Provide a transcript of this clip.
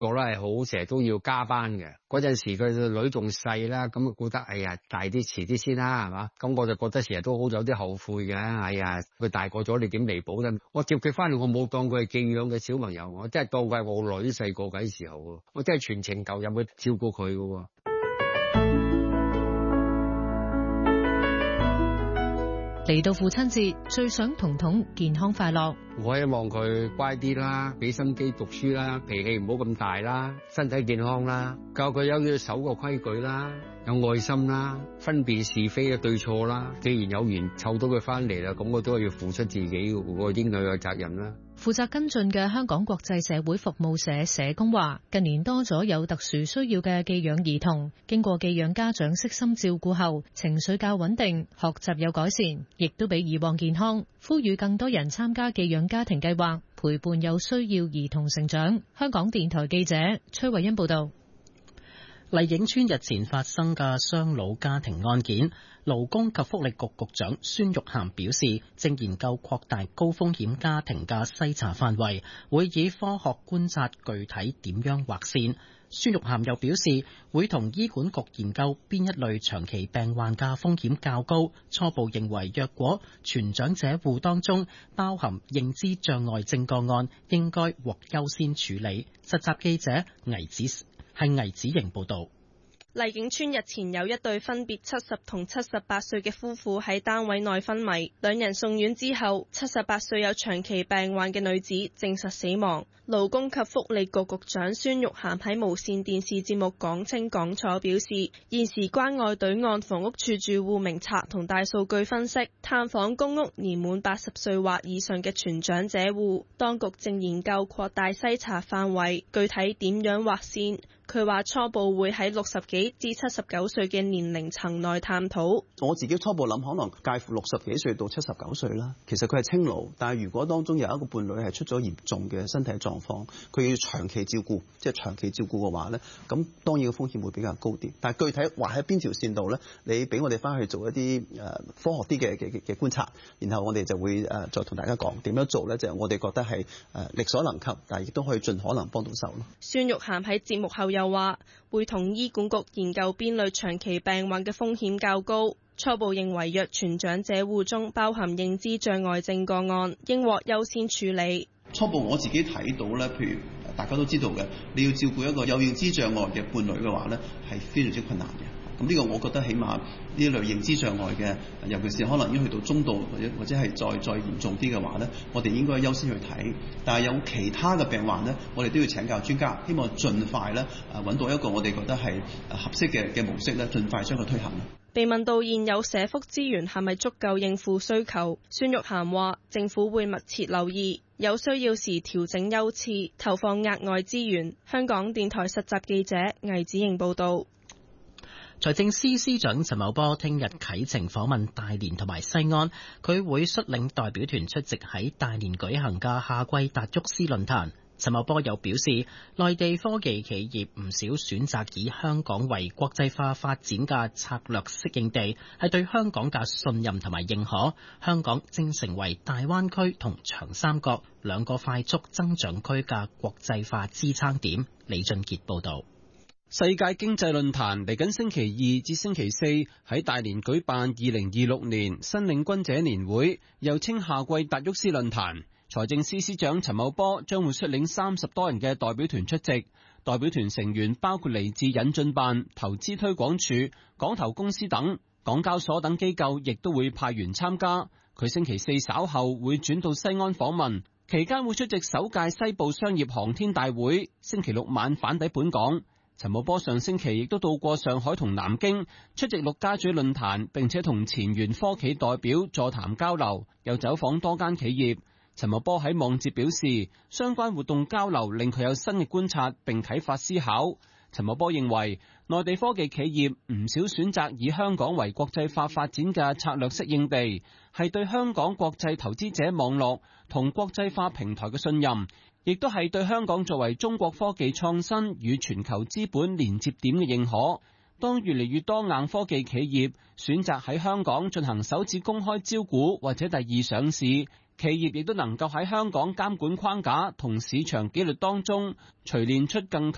我咧係好成日都要加班嘅，嗰陣時佢女仲細啦，咁啊覺得哎呀大啲遲啲先啦，係嘛？咁我就覺得成日都好有啲後悔嘅。哎呀，佢大個咗，你點彌補咧？我接佢翻嚟，我冇當佢係寄養嘅小朋友，我真係當佢係我女細個嗰時候，我真係全程投入去照顧佢嘅。 嚟到父親節，最想彤彤健康快樂。 我希望佢乖啲啦，俾心機讀書啦，脾氣唔好咁大啦，身體健康啦，教佢要守個規矩啦，有愛心啦，分辨是非嘅對錯啦。既然有緣湊到佢翻嚟啦，咁我都係要付出自己個應有嘅責任啦。 負責跟進嘅香港國際社會服務社社工話，近年多咗有特殊需要嘅寄養兒童，經過寄養家長悉心照顧後，情緒較穩定，學習有改善，亦都比以往健康。呼籲更多人參加寄養家庭計劃，陪伴有需要兒童成長。香港電台記者崔慧欣報道。 麗景邨日前發生嘅雙老家庭案件，勞工及福利局局長孫玉菡表示，正研究擴大高風險家庭嘅篩查範圍，會以科學觀察具體點樣劃線。孫玉菡又表示，會同醫管局研究邊一類長期病患嘅風險較高，初步認為若果全長者戶當中包含認知障礙症個案，應該獲優先處理。實習記者倪子瑩報道。 麗景邨日前有一對分別70同78歲嘅夫婦喺單位內昏迷，兩人送院之後，78歲有長期病患嘅女子證實死亡。勞工及福利局局長孫玉菡喺無線電視節目講清講楚表示，現時關愛隊按房屋處住戶名冊同大數據分析，探訪公屋年滿80歲或以上嘅全長者戶，當局正研究擴大篩查範圍，具體點樣劃線。佢話初步會喺60幾至79歲嘅年齡層內探討。 我自己初步諗可能介乎60幾歲到79歲啦。其實佢係青勞，但係如果當中有一個伴侶係出咗嚴重嘅身體狀況，佢要長期照顧，即係長期照顧嘅話咧，咁當然個風險會比較高啲。但係具體劃喺邊條線度咧，你俾我哋翻去做一啲科學啲嘅觀察，然後我哋就會再同大家講點樣做咧，就係我哋覺得係力所能及，但係亦都可以盡可能幫到手咯。 孫玉菡喺節目後又話會同醫管局研究邊類長期病患嘅風險較高，初步認為若全長者戶中包含認知障礙症個案，應獲優先處理。 初步我自己睇到咧，譬如大家都知道嘅，你要照顧一個有認知障礙嘅伴侶嘅話咧，係非常之困難嘅。咁呢個我覺得起碼呢一類認知障礙嘅，尤其是可能已經去到中度或者係再嚴重啲嘅話咧，我哋應該優先去睇。但係有其他嘅病患咧，我哋都要請教專家，希望盡快咧揾到一個我哋覺得係合適嘅模式咧，盡快將佢推行。 被問到現有社福資源係咪足夠應付需求，孫玉菡話政府會密切留意，有需要時調整優次，投放額外資源。香港電台實習記者倪子瑩報導。 財政司司長陳茂波聽日啟程訪問大連同埋西安，佢會率領代表團出席喺大連舉行嘅夏季達沃斯論壇。陳茂波又表示，內地科技企業唔少選擇以香港為國際化發展嘅策略適應地，係對香港嘅信任同埋認可。香港正成為大灣區同長三角兩個快速增長區嘅國際化支撐點。李俊傑報導。 世界經濟論壇嚟緊星期2至星期4喺大連舉辦2026年新領軍者年會，又稱夏季達沃斯論壇。財政司司長陳茂波將會率領30多人嘅代表團出席，代表團成員包括嚟自引進辦、投資推廣署、港投公司等，港交所等機構亦都會派員參加。佢星期4稍後會轉到西安訪問，期間會出席首屆西部商業航天大會，星期6晚返抵本港。陳茂波上星期亦都到過上海同南京出席陸家嘴論壇，並且同前沿科企代表座談交流，又走訪多間企業。陳茂波喺網誌表示，相關活動交流令佢有新嘅觀察，並啟發思考。陳茂波認為，內地科技企業唔少選擇以香港為國際化發展嘅策略適應地，係對香港國際投資者網絡同國際化平台嘅信任，亦都係對香港作為中國科技創新與全球資本連接點嘅認可。當越嚟越多硬科技企業選擇喺香港進行首次公開招股或者第二上市，企業亦都能夠喺香港監管框架同市場紀律當中錘煉出更